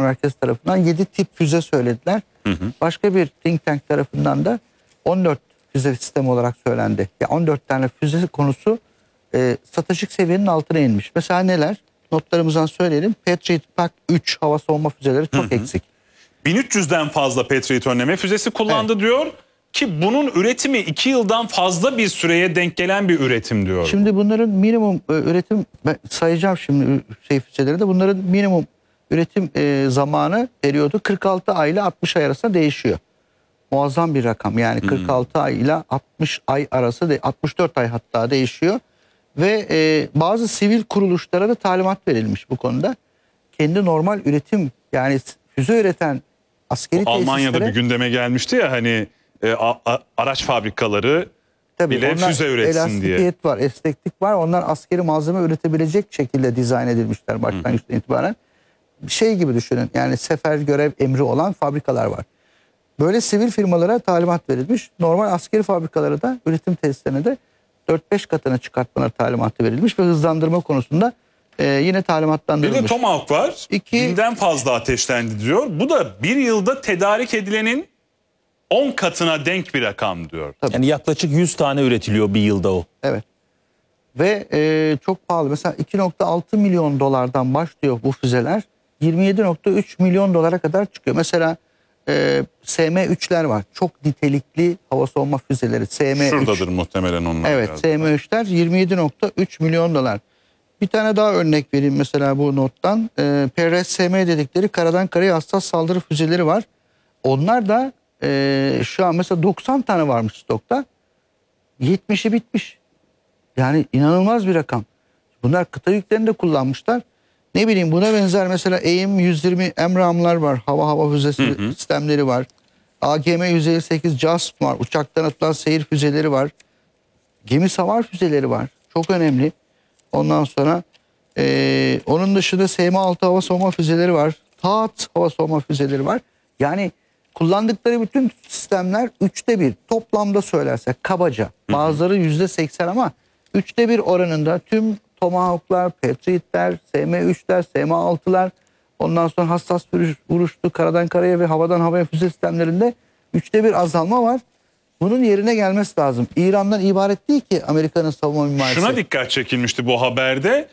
Merkezi tarafından 7 tip füze söylediler. Başka bir think tank tarafından da 14 füze sistemi olarak söylendi. Ya 14 tane füze konusu stratejik seviyenin altına inmiş. Mesela neler? Notlarımızdan söyleyelim. Patriot Pak 3 hava savunma füzeleri çok eksik. 1300'den fazla Patriot önleme füzesi kullandı diyor ki bunun üretimi 2 yıldan fazla bir süreye denk gelen bir üretim diyor. Şimdi bunların minimum üretim, ben sayacağım şimdi füzeleri de, bunların minimum üretim zamanı periyodu 46 ay ile 60 ay arasında değişiyor. Muazzam bir rakam yani 46 ay ile 60 ay arası, 64 ay hatta değişiyor. Ve bazı sivil kuruluşlara da talimat verilmiş bu konuda. Kendi normal üretim, yani füze üreten askeri tesislere... Almanya'da bir gündeme gelmişti ya hani araç fabrikaları bile füze üretsin diye. Elastikiyet var, esneklik var. Onlar askeri malzeme üretebilecek şekilde dizayn edilmişler başlangıçtan itibaren. Şey gibi düşünün, yani sefer görev emri olan fabrikalar var. Böyle sivil firmalara talimat verilmiş. Normal askeri fabrikalara da, üretim tesislerine de 4-5 katına çıkartmalar talimatı verilmiş ve hızlandırma konusunda yine talimatlandırılmış. Bir de Tomahawk var. 1000'den fazla ateşlendi diyor. Bu da bir yılda tedarik edilenin 10 katına denk bir rakam diyor. Tabii. Yani yaklaşık 100 tane üretiliyor bir yılda o. Evet. Ve çok pahalı. Mesela 2.6 milyon dolardan başlıyor bu füzeler. 27.3 milyon dolara kadar çıkıyor. Mesela SM-3'ler var. Çok nitelikli hava savunma füzeleri. SM-3. Şuradadır muhtemelen onlar. Evet, SM-3'ler 27.3 milyon dolar. Bir tane daha örnek vereyim mesela bu nottan. PRS-SM dedikleri karadan karaya hassas saldırı füzeleri var. Onlar da şu an mesela 90 tane varmış stokta. 70'i bitmiş. Yani inanılmaz bir rakam. Bunlar kıta yüklerinde kullanmışlar. Ne bileyim, buna benzer mesela AIM-120 Emramlar var. Hava füzesi sistemleri var. AGM-158 JASP var. Uçaktan atılan seyir füzeleri var. Gemi savar füzeleri var. Çok önemli. Ondan sonra onun dışında SM-6 hava savunma füzeleri var. TAAT hava savunma füzeleri var. Yani kullandıkları bütün sistemler 1/3 toplamda söylersek kabaca. Bazıları %80 ama 1/3 oranında tüm Tomahawk'lar, Patriot'ler, SM-3'ler, SM-6'lar, ondan sonra hassas vuruşlu karadan karaya ve havadan havaya füze sistemlerinde 1/3 azalma var. Bunun yerine gelmesi lazım. İran'dan ibaret değil ki Amerika'nın savunma mimarisi. Şuna dikkat çekilmişti bu haberde.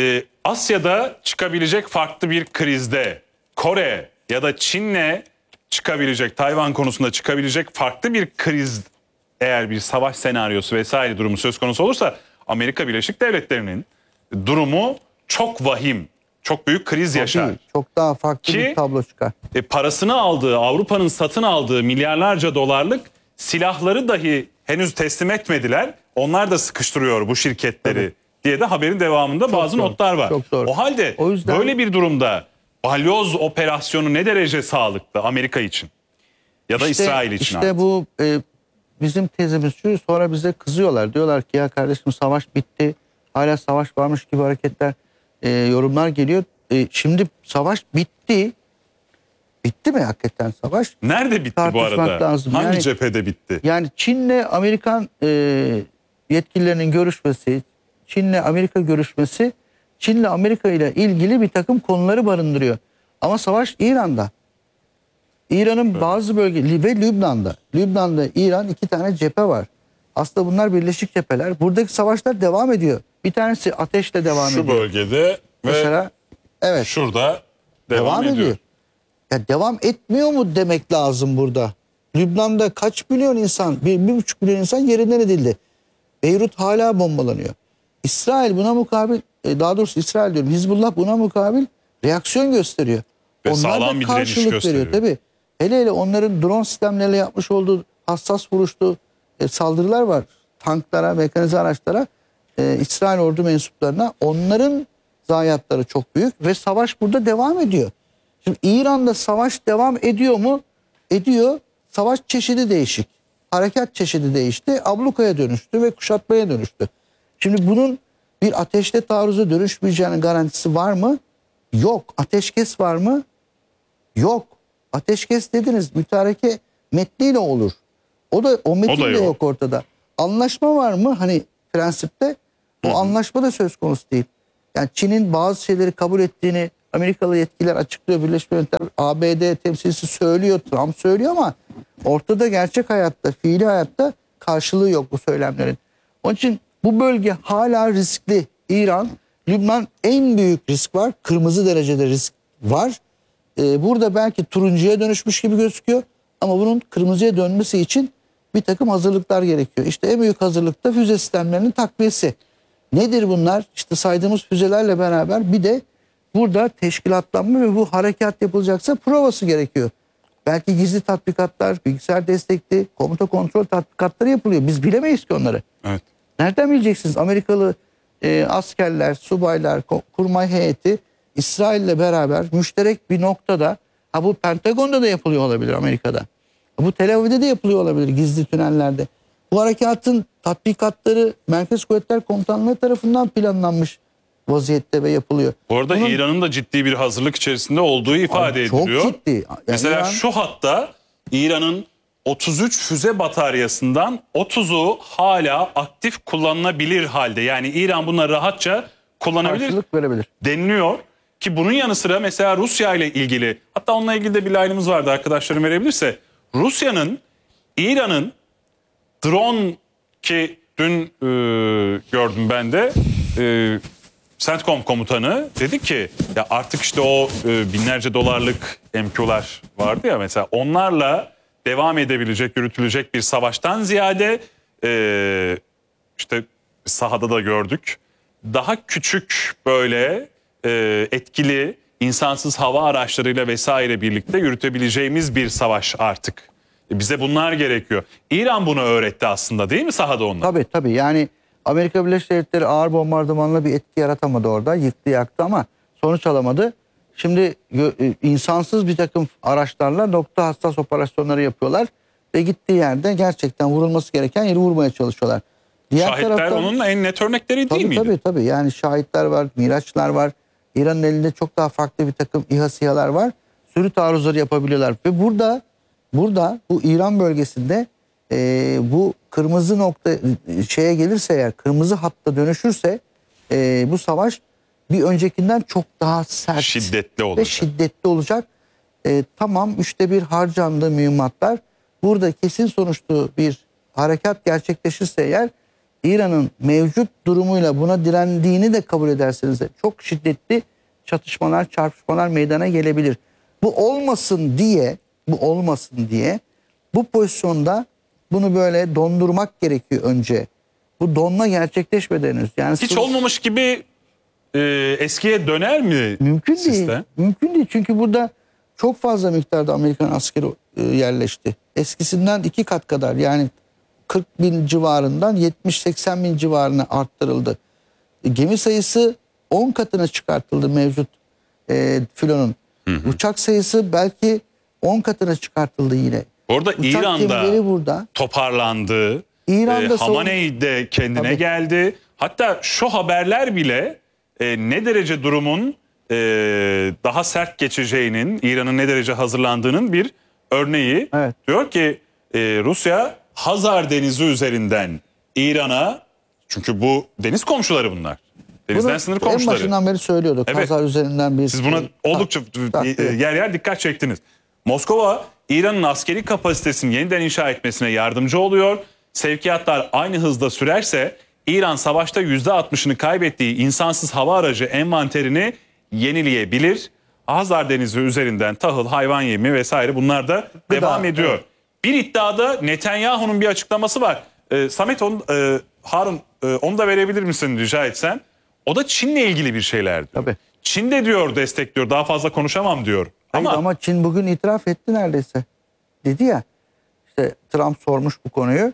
Asya'da çıkabilecek farklı bir krizde Kore ya da Çin'le çıkabilecek, Tayvan konusunda çıkabilecek farklı bir kriz, eğer bir savaş senaryosu vesaire durumu söz konusu olursa Amerika Birleşik Devletleri'nin durumu çok vahim, çok büyük kriz yaşar. Çok daha farklı bir tablo çıkar. Parasını aldığı, Avrupa'nın satın aldığı milyarlarca dolarlık silahları dahi henüz teslim etmediler. Onlar da sıkıştırıyor bu şirketleri diye de haberin devamında bazı notlar var. Çok doğru. O halde böyle bir durumda balyoz operasyonu ne derece sağlıklı Amerika için ya da İsrail için? İşte bu bizim tezimiz şu, sonra bize kızıyorlar. Diyorlar ki ya kardeşim savaş bitti. Hala savaş varmış gibi hareketler, yorumlar geliyor. Şimdi savaş bitti. Bitti mi hakikaten savaş? Nerede bitti bu arada? Lazım. Hangi cephede bitti? Yani Çin'le Amerikan yetkililerinin görüşmesi, Çin'le Amerika görüşmesi, Çin'le Amerika ile ilgili bir takım konuları barındırıyor. Ama savaş İran'da. İran'ın bazı bölge ve Lübnan'da. Lübnan'da İran 2 tane cephe var. Aslında bunlar birleşik cepheler. Buradaki savaşlar devam ediyor. Bir tanesi ateşle devam ediyor. Şu bölgede mesela, evet, şurada devam ediyor. Ya devam etmiyor mu demek lazım burada. Lübnan'da kaç milyon insan, 1,5 milyon insan yerinden edildi. Beyrut hala bombalanıyor. İsrail buna mukabil, daha doğrusu İsrail diyorum, Hizbullah buna mukabil reaksiyon gösteriyor. Ve onlar sağlam da bir direniş karşılık veriyor tabii. Hele onların drone sistemleriyle yapmış olduğu hassas vuruşlu saldırılar var. Tanklara, mekanize araçlara, İsrail ordu mensuplarına. Onların zayiatları çok büyük ve savaş burada devam ediyor. Şimdi İran'da savaş devam ediyor mu? Ediyor. Savaş çeşidi değişik. Harekat çeşidi değişti. Ablukaya dönüştü ve kuşatmaya dönüştü. Şimdi bunun bir ateşle taarruza dönüşmeyeceğinin garantisi var mı? Yok. Ateşkes var mı? Yok. Ateşkes dediniz, mütareke metniyle olur. O metin de yok ortada. Anlaşma var mı? Hani prensipte o anlaşma da söz konusu değil. Yani Çin'in bazı şeyleri kabul ettiğini Amerikalı yetkililer açıklıyor. Birleşmiş Milletler ABD temsilcisi söylüyor. Trump söylüyor ama ortada gerçek hayatta, fiili hayatta karşılığı yok bu söylemlerin. Onun için bu bölge hala riskli. İran, Lübnan en büyük risk var. Kırmızı derecede risk var. Burada belki turuncuya dönüşmüş gibi gözüküyor. Ama bunun kırmızıya dönmesi için bir takım hazırlıklar gerekiyor. İşte en büyük hazırlık da füze sistemlerinin takviyesi. Nedir bunlar? İşte saydığımız füzelerle beraber bir de burada teşkilatlanma ve bu harekat yapılacaksa provası gerekiyor. Belki gizli tatbikatlar, bilgisayar destekli, komuta kontrol tatbikatları yapılıyor. Biz bilemeyiz ki onları. Evet. Nereden bileceksiniz? Amerikalı askerler, subaylar, kurmay heyeti İsrail'le beraber müşterek bir noktada, bu Pentagon'da da yapılıyor olabilir Amerika'da. Bu Tel Aviv'de de yapılıyor olabilir gizli tünellerde. Bu harekatın tatbikatları Merkez Kuvvetler Komutanlığı tarafından planlanmış vaziyette ve yapılıyor. Bu arada Bunun- İran'ın da ciddi bir hazırlık içerisinde olduğu ifade Çok ediliyor. ciddi. Yani Mesela İran- şu hatta İran'ın 33 füze bataryasından 30'u hala aktif kullanılabilir halde. Yani İran bunları rahatça kullanabilir karşılık verebilir. deniliyor. Ki bunun yanı sıra mesela Rusya ile ilgili, hatta onunla ilgili de bir line'ımız vardı, arkadaşlarım verebilirse. Rusya'nın, İran'ın drone, ki dün gördüm ben de, CENTCOM komutanı dedi ki ya artık işte o binlerce dolarlık MQ'lar vardı ya mesela, onlarla devam edebilecek, yürütülecek bir savaştan ziyade işte sahada da gördük, daha küçük böyle etkili insansız hava araçlarıyla vesaire birlikte yürütebileceğimiz bir savaş artık. Bize bunlar gerekiyor. İran bunu öğretti aslında, değil mi sahada onlar? Tabii yani Amerika Birleşik Devletleri ağır bombardımanla bir etki yaratamadı orada. Yıktı yaktı ama sonuç alamadı. Şimdi insansız bir takım araçlarla nokta hassas operasyonları yapıyorlar. Ve gittiği yerde gerçekten vurulması gereken yeri vurmaya çalışıyorlar. Diğer Şahitler taraftan, onun en net örnekleri değil miydi? Tabii yani şahitler var, miraçlar var. İran'ın elinde çok daha farklı bir takım İHA SİHA'lar var. Sürü taarruzları yapabiliyorlar. Ve burada bu İran bölgesinde bu kırmızı nokta şeye gelirse, eğer kırmızı hatta dönüşürse bu savaş bir öncekinden çok daha sert Şiddetli ve olacak. şiddetli olacak. Tamam, 1/3 harcandı mühimmatlar. Burada kesin sonuçlu bir harekat gerçekleşirse eğer, İran'ın mevcut durumuyla buna direndiğini de kabul ederseniz de çok şiddetli çatışmalar, çarpışmalar meydana gelebilir. Bu olmasın diye bu pozisyonda bunu böyle dondurmak gerekiyor önce. Bu donma gerçekleşmeden henüz. Yani Hiç olmamış gibi eskiye döner mi mümkün değil. sistem? Mümkün değil, çünkü burada çok fazla miktarda Amerikan askeri yerleşti. Eskisinden 2 kat kadar, yani 40 bin civarından 70-80 bin civarına arttırıldı. Gemi sayısı 10 katına çıkartıldı mevcut filonun. Uçak sayısı belki 10 katına çıkartıldı yine. Orada Uçak İran'da gemileri burada. toparlandı. İran'da Hamaney de kendine Tabii. geldi. Hatta şu haberler bile ne derece durumun daha sert geçeceğinin, İran'ın ne derece hazırlandığının bir örneği. Evet. Diyor ki Rusya Hazar Denizi üzerinden İran'a, çünkü bu deniz komşuları bunlar. Denizden Bunu sınır en komşuları. başından beri söylüyorduk. Evet. Hazar üzerinden bir... Siz buna oldukça yer yer dikkat çektiniz. Moskova, İran'ın askeri kapasitesini yeniden inşa etmesine yardımcı oluyor. Sevkiyatlar aynı hızda sürerse İran savaşta %60'ını kaybettiği insansız hava aracı envanterini yenileyebilir. Hazar Denizi üzerinden tahıl, hayvan yemi vesaire bunlar da devam ediyor. evet. Bir iddiada Netanyahu'nun bir açıklaması var. Samet, Harun, onu da verebilir misin rica etsem? O da Çin'le ilgili bir şeyler diyor. Tabii. Çin de diyor destekliyor, daha fazla konuşamam diyor. Ama Çin bugün itiraf etti neredeyse. Dedi ya, işte Trump sormuş bu konuyu.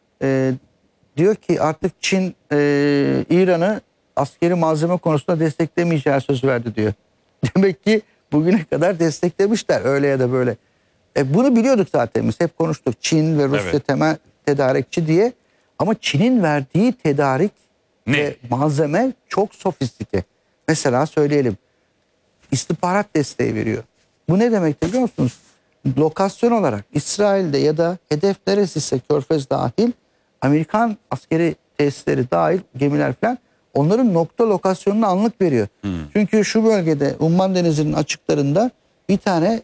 Diyor ki artık Çin İran'ı askeri malzeme konusunda desteklemeyeceği sözü verdi diyor. Demek ki bugüne kadar desteklemişler öyle ya da böyle. Bunu biliyorduk zaten, biz hep konuştuk. Çin ve Rusya Evet. temel tedarikçi diye. Ama Çin'in verdiği tedarik ve malzeme çok sofistike. Mesela söyleyelim, istihbarat desteği veriyor. Bu ne demek biliyor musunuz? Lokasyon olarak İsrail'de ya da hedef neresiyse Körfez dahil, Amerikan askeri tesisleri dahil, gemiler falan, onların nokta lokasyonunu anlık veriyor. Çünkü şu bölgede Umman Denizi'nin açıklarında bir tane